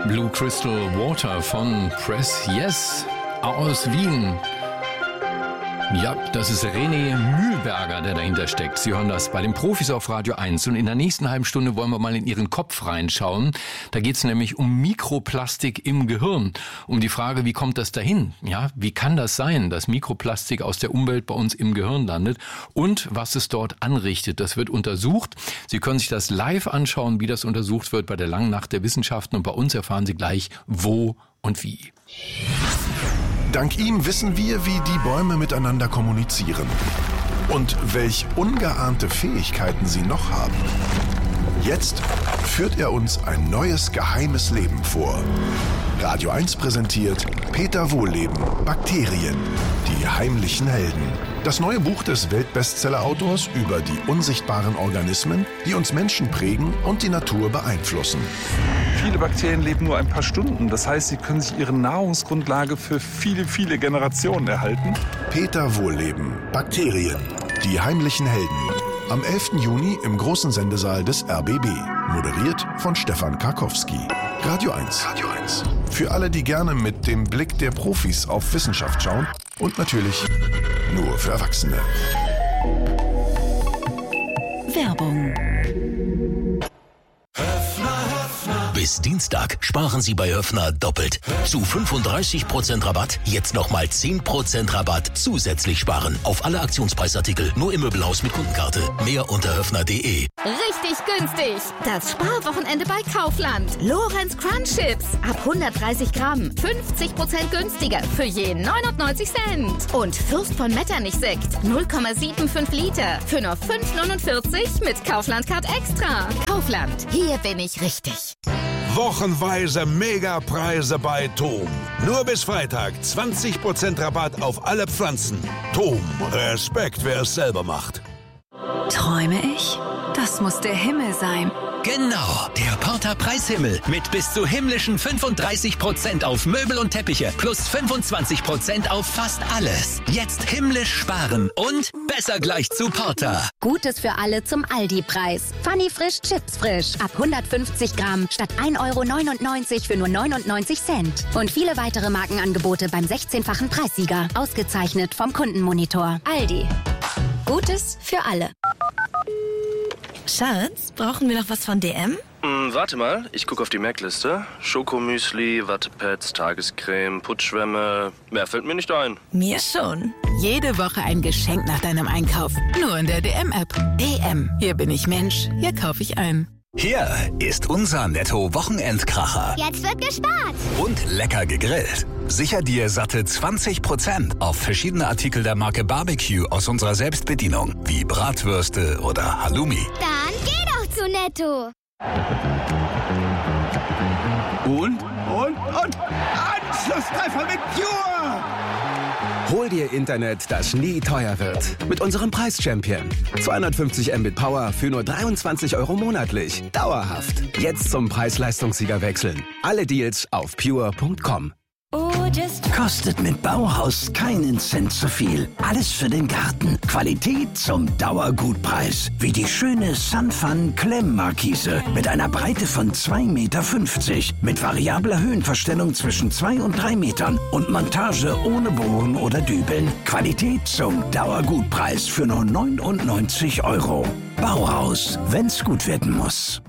Blue Crystal Water von Press Yes aus Wien. Ja, das ist René Mühlberger, der dahinter steckt. Sie hören das bei den Profis auf Radio 1. Und in der nächsten halben Stunde wollen wir mal in Ihren Kopf reinschauen. Da geht es nämlich um Mikroplastik im Gehirn. Um die Frage, wie kommt das dahin? Ja, wie kann das sein, dass Mikroplastik aus der Umwelt bei uns im Gehirn landet? Und was es dort anrichtet. Das wird untersucht. Sie können sich das live anschauen, wie das untersucht wird bei der Langen Nacht der Wissenschaften. Und bei uns erfahren Sie gleich, wo und wie. Dank ihm wissen wir, wie die Bäume miteinander kommunizieren und welch ungeahnte Fähigkeiten sie noch haben. Jetzt führt er uns ein neues geheimes Leben vor. Radio 1 präsentiert Peter Wohlleben, Bakterien, die heimlichen Helden. Das neue Buch des Weltbestseller-Autors über die unsichtbaren Organismen, die uns Menschen prägen und die Natur beeinflussen. Viele Bakterien leben nur ein paar Stunden. Das heißt, sie können sich ihre Nahrungsgrundlage für viele, viele Generationen erhalten. Peter Wohlleben, Bakterien, die heimlichen Helden. Am 11. Juni im großen Sendesaal des RBB. Moderiert von Stefan Karkowski. Radio 1. Radio 1. Für alle, die gerne mit dem Blick der Profis auf Wissenschaft schauen. Und natürlich nur für Erwachsene. Werbung. Bis Dienstag sparen Sie bei Höffner doppelt. Zu 35% Rabatt, jetzt nochmal 10% Rabatt zusätzlich sparen. Auf alle Aktionspreisartikel, nur im Möbelhaus mit Kundenkarte. Mehr unter höffner.de. Richtig günstig. Das Sparwochenende bei Kaufland. Lorenz Crunch Chips. Ab 130 Gramm. 50% günstiger. Für je 99 Cent. Und Fürst von Metternich Sekt. 0,75 Liter. Für nur 5,49 mit Kaufland Card Extra. Kaufland. Hier bin ich richtig. Wochenweise Megapreise bei TOM. Nur bis Freitag 20% Rabatt auf alle Pflanzen. TOM, Respekt, wer es selber macht. Träume ich? Das muss der Himmel sein. Genau, der Porter Preishimmel mit bis zu himmlischen 35% auf Möbel und Teppiche plus 25% auf fast alles. Jetzt himmlisch sparen und besser gleich zu Porter. Gutes für alle zum Aldi-Preis. Funny Frisch Chips frisch. Ab 150 Gramm statt 1,99 € für nur 99 Cent. Und viele weitere Markenangebote beim 16-fachen Preissieger. Ausgezeichnet vom Kundenmonitor. Aldi. Gutes für alle. Schatz, brauchen wir noch was von DM? Warte mal, ich gucke auf die Merkliste. Schokomüsli, Wattepads, Tagescreme, Putzschwämme. Mehr fällt mir nicht ein. Mir schon. Jede Woche ein Geschenk nach deinem Einkauf. Nur in der DM-App. DM. Hier bin ich Mensch. Hier kaufe ich ein. Hier ist unser Netto-Wochenendkracher. Jetzt wird gespart. Und lecker gegrillt. Sicher dir satte 20% auf verschiedene Artikel der Marke Barbecue aus unserer Selbstbedienung, wie Bratwürste oder Halloumi. Dann geh doch zu Netto. Und? Anschlusstreffer mit Pure! Hol dir Internet, das nie teuer wird. Mit unserem Preis-Champion. 250 Mbit Power für nur 23 € monatlich. Dauerhaft. Jetzt zum Preis-Leistungssieger wechseln. Alle Deals auf pure.com. Kostet mit Bauhaus keinen Cent zu viel. Alles für den Garten. Qualität zum Dauergutpreis. Wie die schöne Sunfun Klemmmarkise mit einer Breite von 2,50 Meter. Mit variabler Höhenverstellung zwischen 2 und 3 Metern. Und Montage ohne Bohren oder Dübeln. Qualität zum Dauergutpreis für nur 99 €. Bauhaus, wenn's gut werden muss.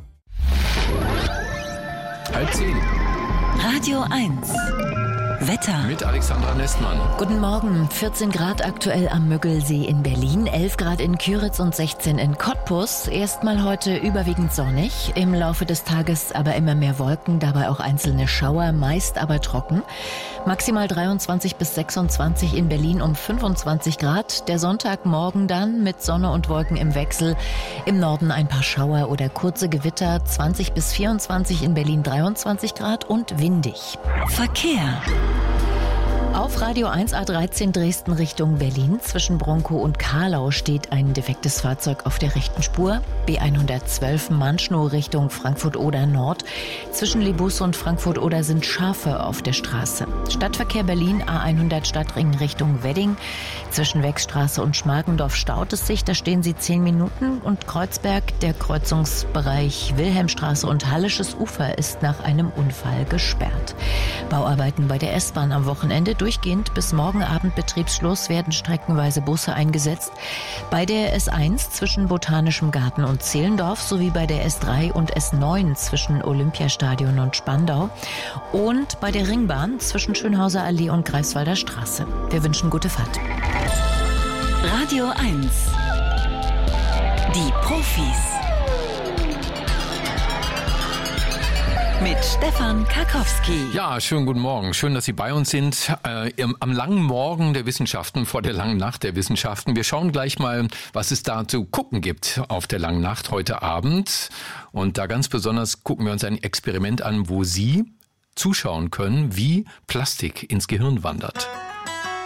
9:30. Radio 1. Wetter. Mit Alexandra Nestmann. Guten Morgen. 14 Grad aktuell am Müggelsee in Berlin, 11 Grad in Küritz und 16 in Cottbus. Erstmal heute überwiegend sonnig, im Laufe des Tages aber immer mehr Wolken, dabei auch einzelne Schauer, meist aber trocken. Maximal 23 bis 26 in Berlin um 25 Grad. Der Sonntagmorgen dann mit Sonne und Wolken im Wechsel. Im Norden ein paar Schauer oder kurze Gewitter, 20 bis 24 in Berlin 23 Grad und windig. Verkehr. Auf Radio 1 A13 Dresden Richtung Berlin zwischen Bronkow und Karlau steht ein defektes Fahrzeug auf der rechten Spur. B112 Manschnow Richtung Frankfurt-Oder Nord. Zwischen Lebus und Frankfurt-Oder sind Schafe auf der Straße. Stadtverkehr Berlin A100 Stadtring Richtung Wedding. Zwischen Wechstraße und Schmargendorf staut es sich. Da stehen sie 10 Minuten. Und Kreuzberg, der Kreuzungsbereich Wilhelmstraße und Hallisches Ufer ist nach einem Unfall gesperrt. Bauarbeiten bei der S-Bahn am Wochenende. Durchgehend bis morgen Abend Betriebsschluss werden streckenweise Busse eingesetzt. Bei der S1 zwischen Botanischem Garten und Zehlendorf sowie bei der S3 und S9 zwischen Olympiastadion und Spandau und bei der Ringbahn zwischen Schönhauser Allee und Greifswalder Straße. Wir wünschen gute Fahrt. Radio 1. Die Profis. Mit Stefan Karkowski. Ja, schönen guten Morgen. Schön, dass Sie bei uns sind. Am langen Morgen der Wissenschaften, vor der langen Nacht der Wissenschaften. Wir schauen gleich mal, was es da zu gucken gibt auf der langen Nacht heute Abend. Und da ganz besonders gucken wir uns ein Experiment an, wo Sie zuschauen können, wie Plastik ins Gehirn wandert.